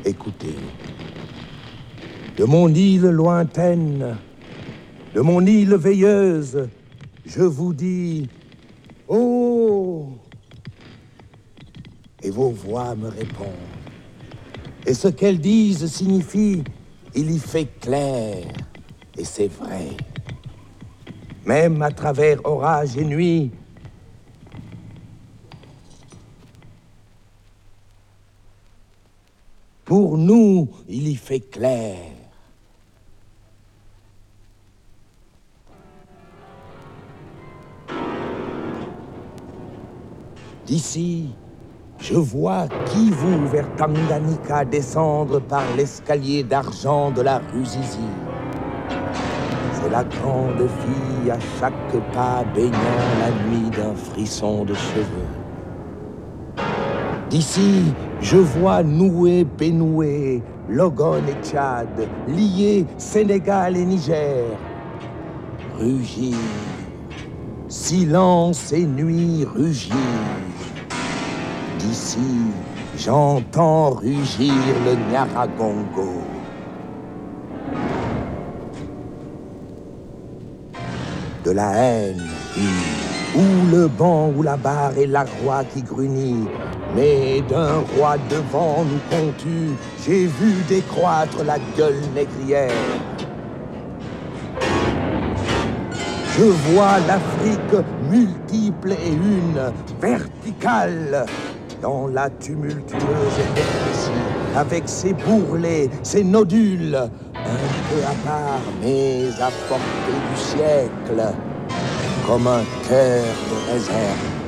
Écoutez, de mon île lointaine, de mon île veilleuse, je vous dis « Oh !» Et vos voix me répondent. Et ce qu'elles disent signifie « Il y fait clair » et c'est vrai. Même à travers orage et nuit, pour nous, il y fait clair. D'ici, je vois Kivu vers Tanganyika descendre par l'escalier d'argent de la rue Zizi. C'est la grande fille à chaque pas baignant la nuit d'un frisson de cheveux. D'ici, je vois nouer, Bénoué, Logone et Tchad, lier Sénégal et Niger. Rugir, silence et nuit rugir. D'ici, j'entends rugir le Nyaragongo. De la haine, ou le banc, ou la barre et la roi qui grunit. Mais d'un roi devant nous contu, j'ai vu décroître la gueule négrière. Je vois l'Afrique multiple et une, verticale, dans la tumultueuse énergie, avec ses bourrelets, ses nodules, un peu à part, mais à portée du siècle, comme un cœur de réserve.